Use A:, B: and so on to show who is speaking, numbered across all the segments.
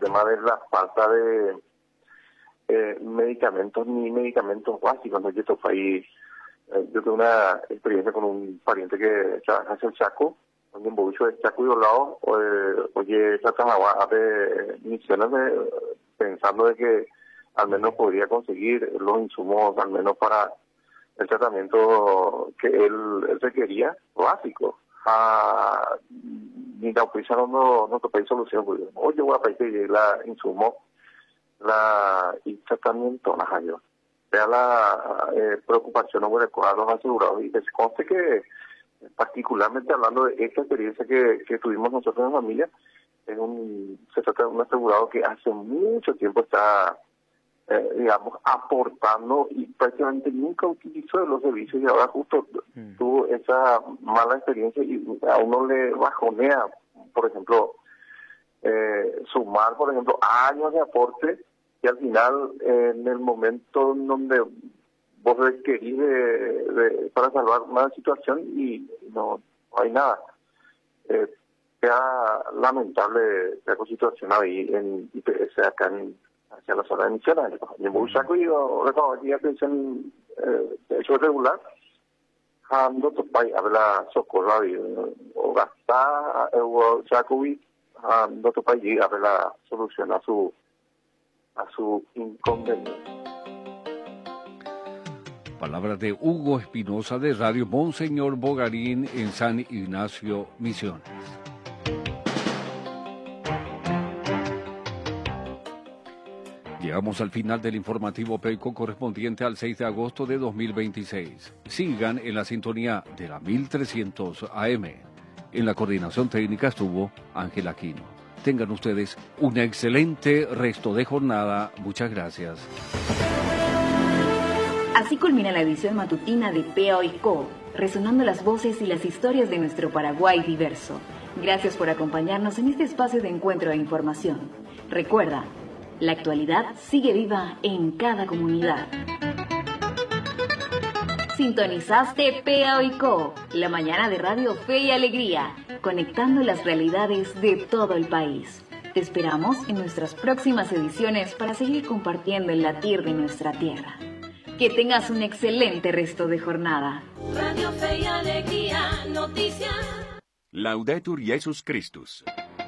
A: tema de la falta de medicamentos ni medicamentos básicos. ¿No? Yo tengo una experiencia con un pariente que trabaja en el Chaco, donde en Bovicho de Chaco y Olao, oye, trataba de misiones pensando de que al menos podría conseguir los insumos, al menos para el tratamiento que él requería, básico. Ni la oficina no topé solución, pues oye, voy a pedir la insumo, y tratamiento, yo. Vea la preocupación sobre los asegurados, y les conste que, particularmente hablando de esta experiencia que tuvimos nosotros en familia, se trata de un asegurado que hace mucho tiempo está, digamos, aportando y prácticamente nunca utilizó los servicios, y ahora justo tuvo esa mala experiencia y a uno le bajonea, por ejemplo, sumar, por ejemplo, años de aporte, y al final, en el momento en donde vos requerís para salvar una situación y no hay nada. Sea lamentable la situación ahí en IPS acá hacia la zona de Misiones. En Bursaco y recogí atención hecho regular. Ando topay habla socorro o gasta o Chacobi ando topay y habla solución a su inconveniente.
B: Palabras de Hugo Espinosa de Radio Monseñor Bogarín en San Ignacio, Misiones. Llegamos al final del informativo PECO correspondiente al 6 de agosto de 2026. Sigan en la sintonía de la 1300 AM. En la coordinación técnica estuvo Ángel Aquino. Tengan ustedes un excelente resto de jornada. Muchas gracias.
C: Así culmina la edición matutina de POICO, resonando las voces y las historias de nuestro Paraguay diverso. Gracias por acompañarnos en este espacio de encuentro e información. Recuerda, la actualidad sigue viva en cada comunidad. Sintonizaste POICO, la mañana de Radio Fe y Alegría, conectando las realidades de todo el país. Te esperamos en nuestras próximas ediciones para seguir compartiendo el latir de nuestra tierra. Que tengas un excelente resto de jornada.
D: Radio Fe y Alegría, noticias.
E: Laudetur Jesus Christus.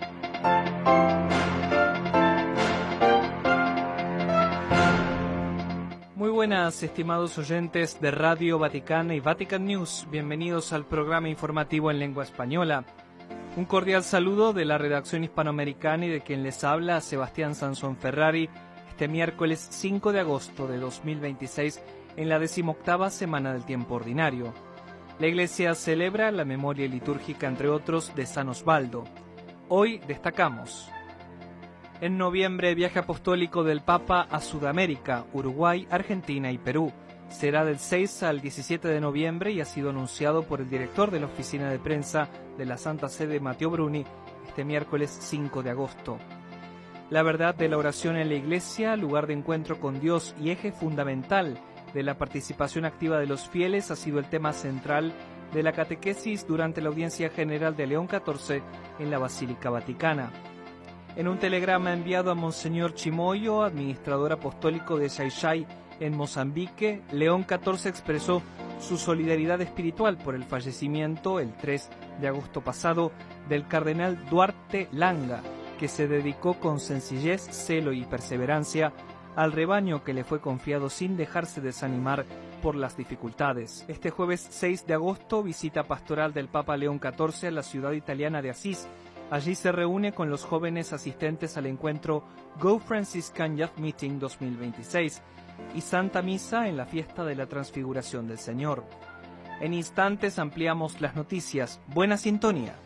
F: Muy buenas, estimados oyentes de Radio Vaticana y Vatican News. Bienvenidos al programa informativo en lengua española. Un cordial saludo de la redacción hispanoamericana y de quien les habla, Sebastián Sansón Ferrari, este miércoles 5 de agosto de 2026, en la 18ª semana del tiempo ordinario. La Iglesia celebra la memoria litúrgica, entre otros, de San Osvaldo. Hoy destacamos: en noviembre, viaje apostólico del Papa a Sudamérica, Uruguay, Argentina y Perú. Será del 6 al 17 de noviembre y ha sido anunciado por el director de la oficina de prensa de la Santa Sede, Matteo Bruni, este miércoles 5 de agosto. La verdad de la oración en la Iglesia, lugar de encuentro con Dios y eje fundamental de la participación activa de los fieles, ha sido el tema central de la catequesis durante la audiencia general de León XIV en la Basílica Vaticana. En un telegrama enviado a Monseñor Chimoyo, administrador apostólico de Xai-Xai en Mozambique, León XIV expresó su solidaridad espiritual por el fallecimiento, el 3 de agosto pasado, del cardenal Duarte Langa, que se dedicó con sencillez, celo y perseverancia al rebaño que le fue confiado sin dejarse desanimar por las dificultades. Este jueves 6 de agosto, visita pastoral del Papa León XIV a la ciudad italiana de Asís. Allí se reúne con los jóvenes asistentes al encuentro Go Franciscan Youth Meeting 2026 y Santa Misa en la fiesta de la Transfiguración del Señor. En instantes ampliamos las noticias. Buena sintonía.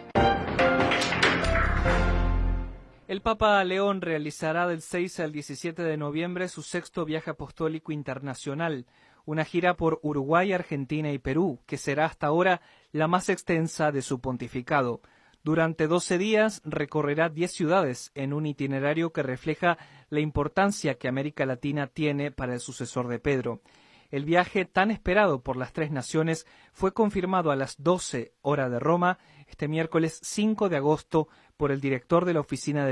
F: El Papa León realizará del 6 al 17 de noviembre su 6º viaje apostólico internacional, una gira por Uruguay, Argentina y Perú, que será hasta ahora la más extensa de su pontificado. Durante 12 días recorrerá 10 ciudades en un itinerario que refleja la importancia que América Latina tiene para el sucesor de Pedro. El viaje tan esperado por las tres naciones fue confirmado a las 12 horas de Roma este miércoles 5 de agosto por el director de la oficina de